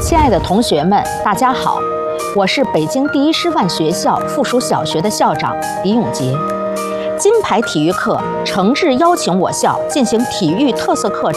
亲爱的同学们，大家好，我是北京第一师范学校附属小学的校长李永杰。金牌体育课诚挚邀请我校进行体育特色课程